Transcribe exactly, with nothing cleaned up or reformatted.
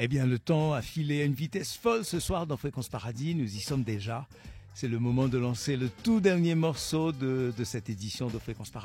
Eh bien, le temps a filé à une vitesse folle ce soir dans Fréquence Paradis. Nous y sommes déjà. C'est le moment de lancer le tout dernier morceau de, de cette édition de Fréquence Paradis.